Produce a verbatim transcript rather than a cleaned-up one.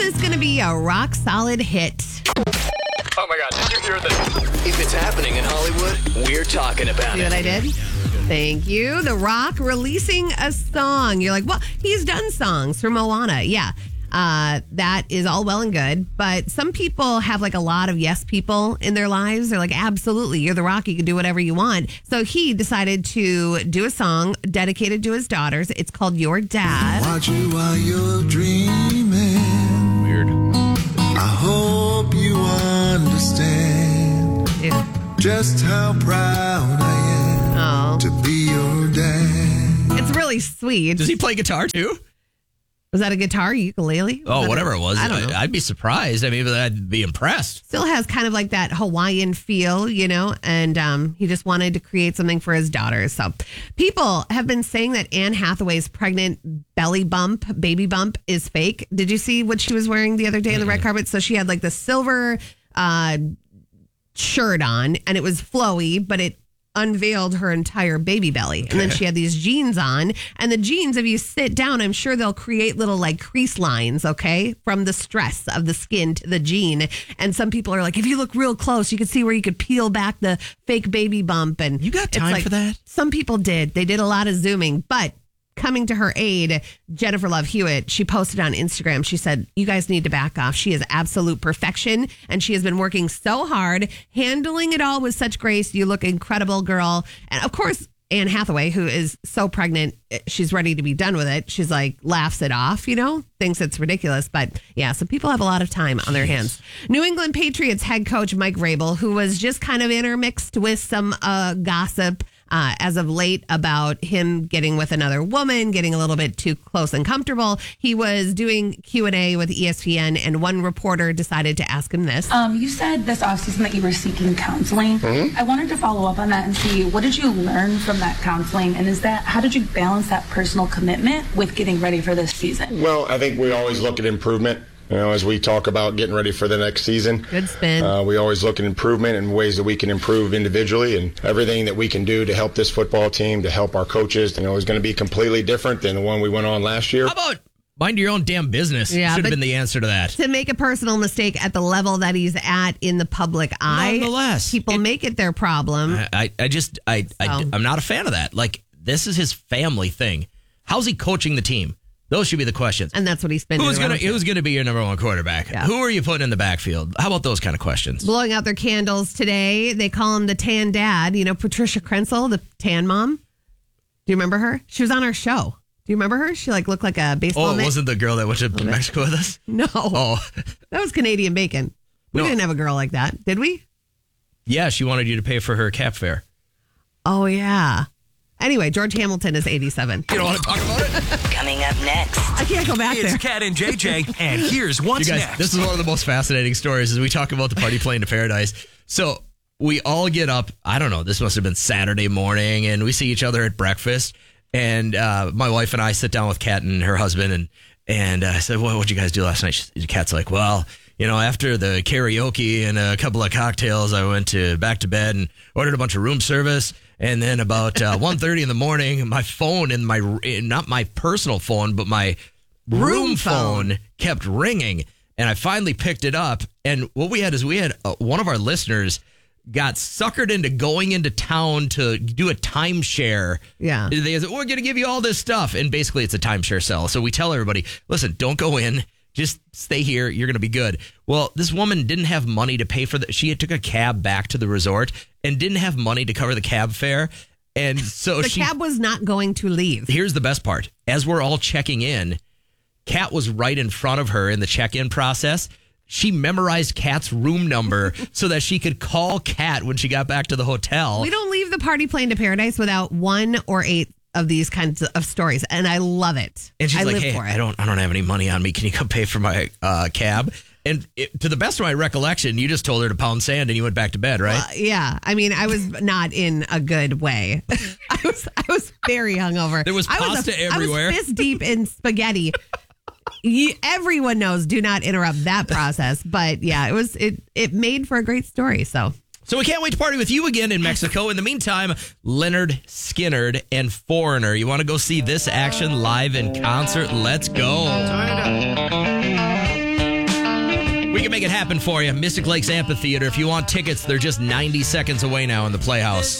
this going to be a rock solid hit? Oh my God, did you hear this? If it's happening in Hollywood, we're talking about See it. what I did? Thank you. The Rock releasing a song. You're like, well, he's done songs for Moana. Yeah. Uh, that is all well and good. But some people have like a lot of yes people in their lives. They're like, absolutely, you're The Rock. You can do whatever you want. So he decided to do a song dedicated to his daughters. It's called Your Dad. Watch you while you're dreaming. Weird. I hope you understand Dude. just how proud I am Oh, to be your dad. it's really sweet. Does he play guitar too? Was that a guitar, ukulele? Was Oh, that whatever a- it was. I don't know. I'd be surprised. I mean, I'd be impressed. Still has kind of like that Hawaiian feel, you know, and um, he just wanted to create something for his daughters. So people have been saying that Anne Hathaway's pregnant belly bump, baby bump is fake. Did you see what she was wearing the other day on the red carpet? So she had like the silver uh, shirt on and it was flowy, but it unveiled her entire baby belly. And then she had these jeans on. And the jeans, if you sit down, I'm sure they'll create little like crease lines, okay, from the stress of the skin to the jean. And some people are like, if you look real close, you can see where you could peel back the fake baby bump. And You got it's time like- for that? Some people did. They did a lot of zooming. But coming to her aid, Jennifer Love Hewitt, she posted on Instagram, she said, you guys need to back off. She is absolute perfection, and she has been working so hard, handling it all with such grace. You look incredible, girl. And of course, Anne Hathaway, who is so pregnant, she's ready to be done with it. She's like, laughs it off, you know, thinks it's ridiculous. But yeah, so people have a lot of time on their hands. New England Patriots head coach Mike Vrabel, who was just kind of intermixed with some uh, gossip Uh, as of late about him getting with another woman, getting a little bit too close and comfortable. He was doing Q and A with E S P N, and one reporter decided to ask him this. Um, you said this offseason that you were seeking counseling. Mm-hmm. I wanted to follow up on that and see, what did you learn from that counseling? And is that, how did you balance that personal commitment with getting ready for this season? Well, I think we always look at improvement. You know, as we talk about getting ready for the next season, Good spin. uh, we always look at improvement and ways that we can improve individually, and everything that we can do to help this football team, to help our coaches, you know, is going to be completely different than the one we went on last year. How about mind your own damn business? Yeah, Should have but- been the answer to that. To make a personal mistake at the level that he's at in the public eye, Nonetheless, people it- make it their problem. I, I, I just, I, I, So. I'm not a fan of that. Like, this is his family thing. How's he coaching the team? Those should be the questions. And that's what he's been Who's doing. gonna Who's gonna be your number one quarterback? Yeah. Who are you putting in the backfield? How about those kind of questions? Blowing out their candles today. They call him the tan dad. You know, Patricia Krenzel, the tan mom. Do you remember her? She was on our show. Do you remember her? She like looked like a baseball. Oh, it ma- wasn't the girl that went to Mexico with us? No. Oh, That was Canadian bacon. We No. didn't have a girl like that, did we? yeah. She wanted you to pay for her cab fare. Oh, yeah. Anyway, George Hamilton is eighty-seven. You don't want to talk about it? Coming up next. I can't go back It's there. Kat and J J, and here's You what's guys, next. this is one of the most fascinating stories as we talk about the party plane to paradise. So we all get up. I don't know. This must have been Saturday morning, and we see each other at breakfast. And uh, my wife and I sit down with Kat and her husband, and and uh, I said, "What what'd you guys do last night?" She, Kat's like, "Well, you know, after the karaoke and a couple of cocktails, I went to back to bed and ordered a bunch of room service." And then about uh, one thirty in the morning, my phone in my, not my personal phone, but my room, Room phone. phone kept ringing. And I finally picked it up. And what we had is we had uh, one of our listeners got suckered into going into town to do a timeshare. Yeah. They said, we're going to give you all this stuff. And basically it's a timeshare sell. So we tell everybody, listen, don't go in. Just stay here. You're going to be good. Well, this woman didn't have money to pay for the, she had took a cab back to the resort and didn't have money to cover the cab fare. And so The she, cab was not going to leave. here's the best part. As we're all checking in, Kat was right in front of her in the check-in process. She memorized Kat's room number so that she could call Kat when she got back to the hotel. We don't leave the party plane to paradise without one or eight of these kinds of stories, and I love it. And she's I like, live "Hey, for it. I don't, I don't have any money on me. Can you come pay for my uh, cab?" And it, to the best of my recollection, you just told her to pound sand and you went back to bed, right? Uh, yeah, I mean, I was not in a good way. I was, I was very hungover. There was I pasta a, everywhere. I was fist deep in spaghetti. You, everyone knows, do not interrupt that process. But yeah, it was it. It made for a great story. So. So we can't wait to party with you again in Mexico. In the meantime, Leonard Skinnard and Foreigner. You want to go see this action live in concert? Let's go. it happen for you. Mystic Lakes Amphitheater. If you want tickets, they're just ninety seconds away now in the Playhouse.